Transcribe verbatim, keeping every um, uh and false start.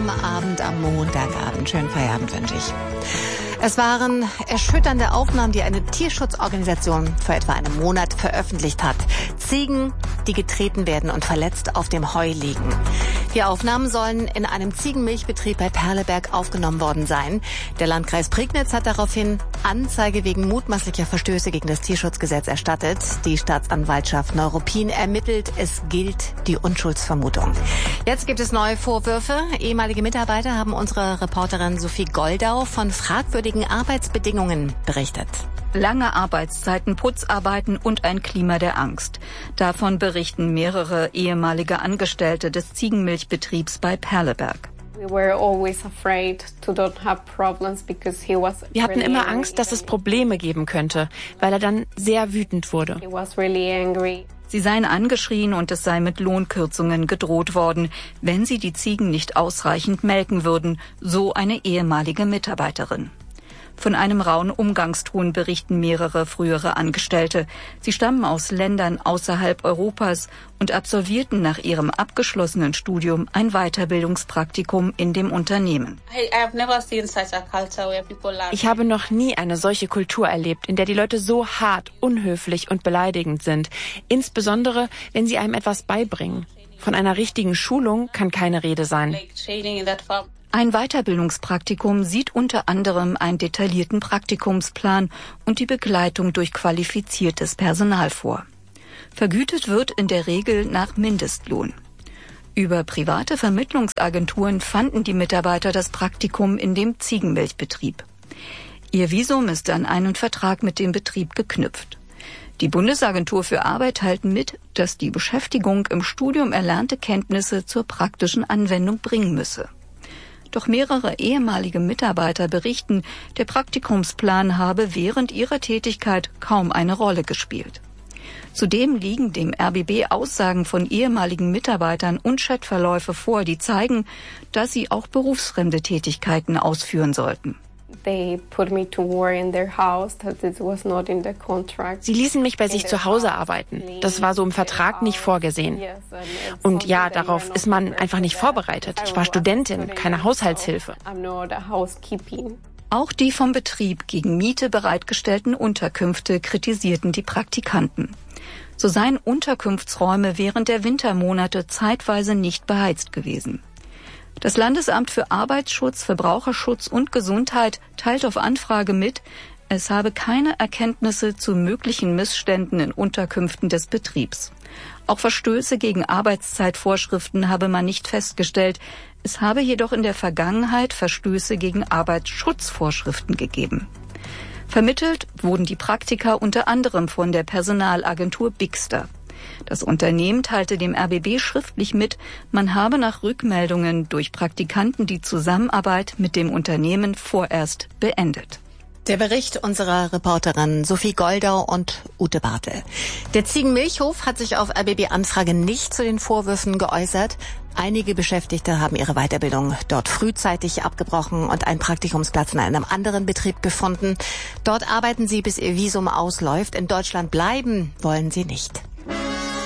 am Abend, am Montagabend. Schönen Feierabend wünsche ich. Es waren erschütternde Aufnahmen, die eine Tierschutzorganisation vor etwa einem Monat veröffentlicht hat. Ziegen, die getreten werden und verletzt auf dem Heu liegen. Die Aufnahmen sollen in einem Ziegenmilchbetrieb bei Perleberg aufgenommen worden sein. Der Landkreis Prignitz hat daraufhin Anzeige wegen mutmaßlicher Verstöße gegen das Tierschutzgesetz erstattet. Die Staatsanwaltschaft Neuruppin ermittelt. Es gilt die Unschuldsvermutung. Jetzt gibt es neue Vorwürfe. Ehemalige Mitarbeiter haben unsere Reporterin Sophie Goldau von fragwürdigen Arbeitsbedingungen berichtet. Lange Arbeitszeiten, Putzarbeiten und ein Klima der Angst. Davon berichten mehrere ehemalige Angestellte des Ziegenmilchbetriebs bei Perleberg. Wir hatten immer Angst, dass es Probleme geben könnte, weil er dann sehr wütend wurde. Sie seien angeschrien und es sei mit Lohnkürzungen gedroht worden, wenn sie die Ziegen nicht ausreichend melken würden, so eine ehemalige Mitarbeiterin. Von einem rauen Umgangston berichten mehrere frühere Angestellte. Sie stammen aus Ländern außerhalb Europas und absolvierten nach ihrem abgeschlossenen Studium ein Weiterbildungspraktikum in dem Unternehmen. Ich habe noch nie eine solche Kultur erlebt, in der die Leute so hart, unhöflich und beleidigend sind. Insbesondere, wenn sie einem etwas beibringen. Von einer richtigen Schulung kann keine Rede sein. Ein Weiterbildungspraktikum sieht unter anderem einen detaillierten Praktikumsplan und die Begleitung durch qualifiziertes Personal vor. Vergütet wird in der Regel nach Mindestlohn. Über private Vermittlungsagenturen fanden die Mitarbeiter das Praktikum in dem Ziegenmilchbetrieb. Ihr Visum ist an einen Vertrag mit dem Betrieb geknüpft. Die Bundesagentur für Arbeit teilt mit, dass die Beschäftigung im Studium erlernte Kenntnisse zur praktischen Anwendung bringen müsse. Doch mehrere ehemalige Mitarbeiter berichten, der Praktikumsplan habe während ihrer Tätigkeit kaum eine Rolle gespielt. Zudem liegen dem R B B Aussagen von ehemaligen Mitarbeitern und Chatverläufe vor, die zeigen, dass sie auch berufsfremde Tätigkeiten ausführen sollten. Sie ließen mich bei sich zu Hause arbeiten. Das war so im Vertrag nicht vorgesehen. Und ja, darauf ist man einfach nicht vorbereitet. Ich war Studentin, keine Haushaltshilfe. Auch die vom Betrieb gegen Miete bereitgestellten Unterkünfte kritisierten die Praktikanten. So seien Unterkunftsräume während der Wintermonate zeitweise nicht beheizt gewesen. Das Landesamt für Arbeitsschutz, Verbraucherschutz und Gesundheit teilt auf Anfrage mit, es habe keine Erkenntnisse zu möglichen Missständen in Unterkünften des Betriebs. Auch Verstöße gegen Arbeitszeitvorschriften habe man nicht festgestellt. Es habe jedoch in der Vergangenheit Verstöße gegen Arbeitsschutzvorschriften gegeben. Vermittelt wurden die Praktika unter anderem von der Personalagentur Bigster. Das Unternehmen teilte dem R B B schriftlich mit, man habe nach Rückmeldungen durch Praktikanten die Zusammenarbeit mit dem Unternehmen vorerst beendet. Der Bericht unserer Reporterin Sophie Goldau und Ute Bartel. Der Ziegenmilchhof hat sich auf R B B-Anfrage nicht zu den Vorwürfen geäußert. Einige Beschäftigte haben ihre Weiterbildung dort frühzeitig abgebrochen und einen Praktikumsplatz in einem anderen Betrieb gefunden. Dort arbeiten sie, bis ihr Visum ausläuft. In Deutschland bleiben wollen sie nicht.